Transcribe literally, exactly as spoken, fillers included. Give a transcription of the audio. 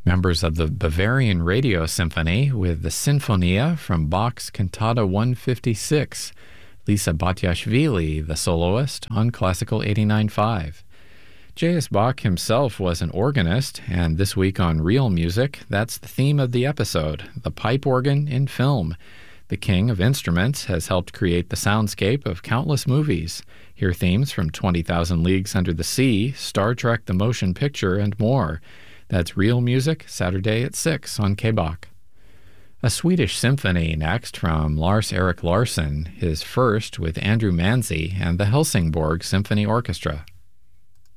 Members of the Bavarian Radio Symphony with the Sinfonia from Bach's Cantata one fifty-six. Lisa Batiashvili, the soloist, on Classical eighty-nine point five. J S. Bach himself was an organist, and this week on Real Music, that's the theme of the episode, the pipe organ in film. The king of instruments has helped create the soundscape of countless movies. Hear themes from twenty thousand Leagues Under the Sea, Star Trek the Motion Picture, and more. That's Real Music, Saturday at six on K B A C. A Swedish symphony next from Lars-Erik Larsson, his first with Andrew Manzi and the Helsingborg Symphony Orchestra.